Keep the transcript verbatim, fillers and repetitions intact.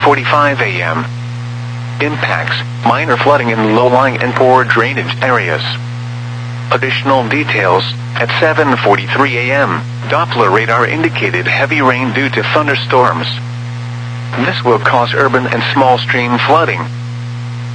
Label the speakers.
Speaker 1: forty-five a m Impacts, minor flooding in low-lying and poor drainage areas. Additional details, at seven forty-three a m, Doppler radar indicated heavy rain due to thunderstorms. This will cause urban and small stream flooding,